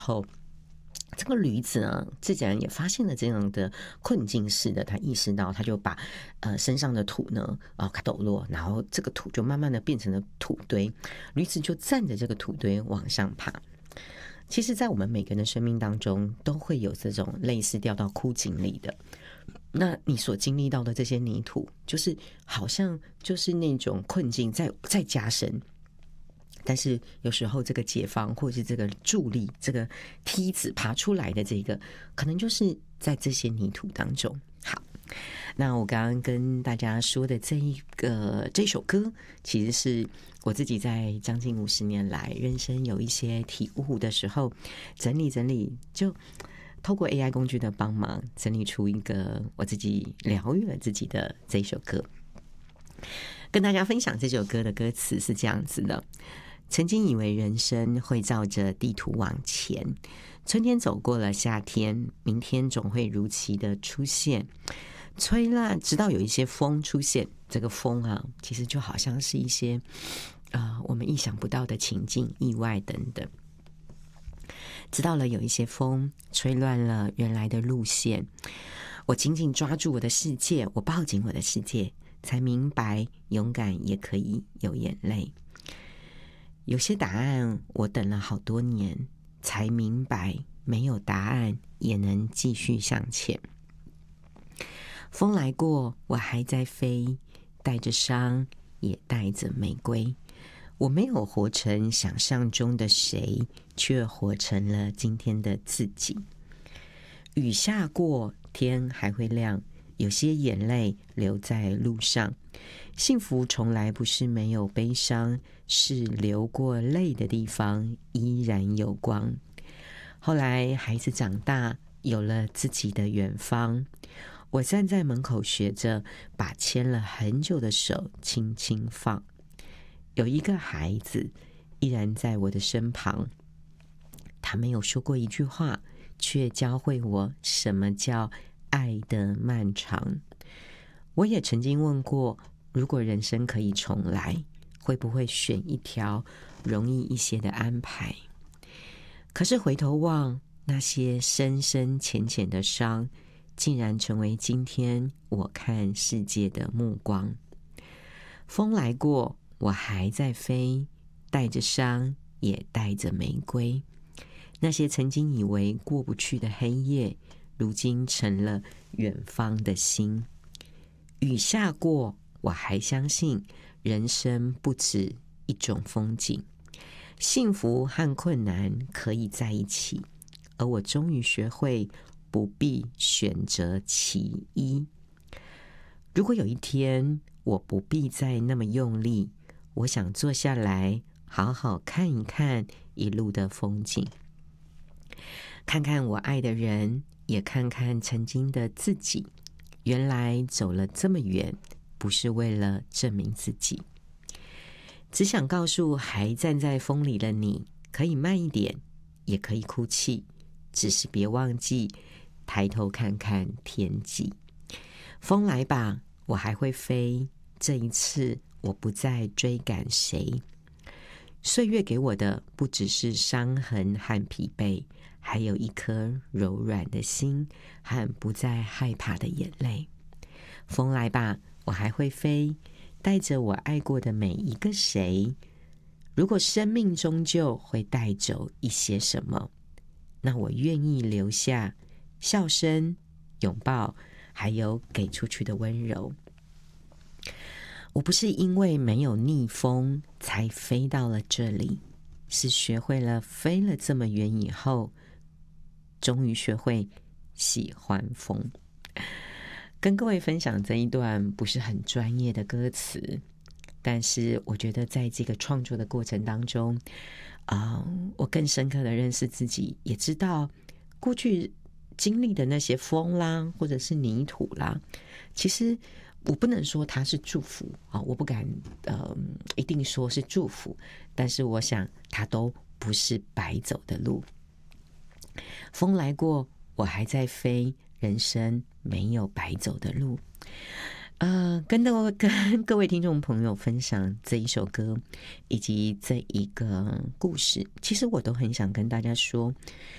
后，这个驴子呢，自然也发现了这样的困境似的，他意识到，他就把身上的土呢抖落，然后这个土就慢慢的变成了土堆，驴子就站着这个土堆往上爬。其实在我们每个人的生命当中都会有这种类似掉到枯井里的，那你所经历到的这些泥土，就是好像就是那种困境在加深，但是有时候这个解放或者是这个助力，这个梯子爬出来的这个，可能就是在这些泥土当中。好，那我刚刚跟大家说的这首歌，其实是我自己在将近50年来人生有一些体悟的时候整理，就透过 AI 工具的帮忙整理出一个我自己疗愈了自己的这一首歌。跟大家分享这首歌的歌词是这样子的：曾经以为人生会照着地图往前，春天走过了夏天，明天总会如期的出现，吹啦，直到有一些风出现。这个风啊，其实就好像是一些我们意想不到的情境、意外等等。直到了有一些风吹乱了原来的路线，我紧紧抓住我的世界，我抱紧我的世界，才明白勇敢也可以有眼泪。有些答案我等了好多年，才明白没有答案也能继续向前。风来过，我还在飞，带着伤，也带着玫瑰。我没有活成想象中的谁，却活成了今天的自己。雨下过，天还会亮，有些眼泪留在路上。幸福从来不是没有悲伤，是流过泪的地方依然有光。后来孩子长大，有了自己的远方，我站在门口学着把牵了很久的手轻轻放。有一个孩子依然在我的身旁，他没有说过一句话，却教会我什么叫爱的漫长。我也曾经问过，如果人生可以重来，会不会选一条容易一些的安排？可是回头望，那些深深浅浅的伤，竟然成为今天我看世界的目光。风来过，我还在飞，带着伤，也带着玫瑰。那些曾经以为过不去的黑夜，如今成了远方的星。雨下过，我还相信人生不止一种风景，幸福和困难可以在一起，而我终于学会不必选择其一。如果有一天我不必再那么用力，我想坐下来好好看一看一路的风景，看看我爱的人，也看看曾经的自己。原来走了这么远，不是为了证明自己，只想告诉还站在风里的你，可以慢一点，也可以哭泣，只是别忘记抬头看看天际。风来吧，我还会飞，这一次我不再追赶谁。岁月给我的不只是伤痕和疲惫，还有一颗柔软的心和不再害怕的眼泪。风来吧，我还会飞，带着我爱过的每一个谁。如果生命终究会带走一些什么，那我愿意留下笑声、拥抱，还有给出去的温柔。我不是因为没有逆风才飞到了这里，是学会了飞了这么远以后，终于学会喜欢风。跟各位分享这一段不是很专业的歌词，但是我觉得在这个创作的过程当中，我更深刻的认识自己，也知道过去经历的那些风啦，或者是泥土啦，其实我不能说它是祝福啊，我不敢一定说是祝福，但是我想它都不是白走的路。风来过，我还在飞，人生没有白走的路。跟各位听众朋友分享这一首歌以及这一个故事，其实我都很想跟大家说，